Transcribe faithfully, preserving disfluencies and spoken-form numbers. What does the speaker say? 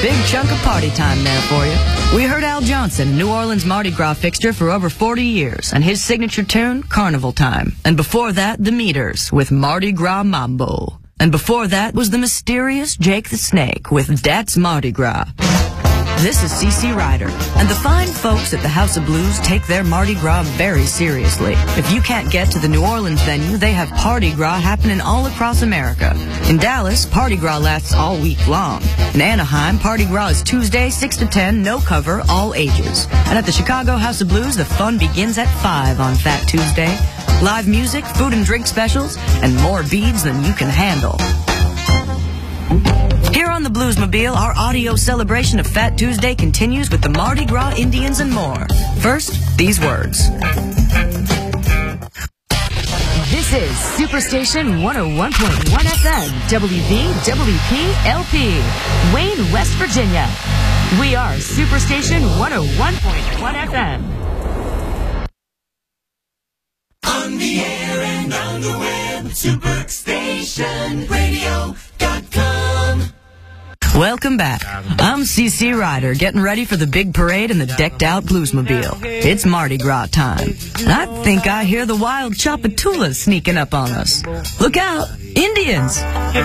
big chunk of party time there for you. We heard Al Johnson, New Orleans Mardi Gras fixture for over forty years, and his signature tune, Carnival Time. And before that, the Meters with Mardi Gras Mambo. And before that was the mysterious Jake the Snake with Dat's Mardi Gras. This is C C Ryder, and the fine folks at the House of Blues take their Mardi Gras very seriously. If you can't get to the New Orleans venue, they have Party Gras happening all across America. In Dallas, Party Gras lasts all week long. In Anaheim, Party Gras is Tuesday, six to ten, no cover, all ages. And at the Chicago House of Blues, the fun begins at five on Fat Tuesday. Live music, food and drink specials, and more beads than you can handle. Here on the Bluesmobile, our audio celebration of Fat Tuesday continues with the Mardi Gras Indians and more. First, these words. This is Superstation one oh one point one F M, W V W P L P, Wayne, West Virginia. We are Superstation one oh one point one F M. On the air and on the web, superstation radio dot com. Welcome back. I'm C C Ryder, getting ready for the big parade in the decked-out Bluesmobile. It's Mardi Gras time. And I think I hear the wild Chapatula sneaking up on us. Look out, Indians!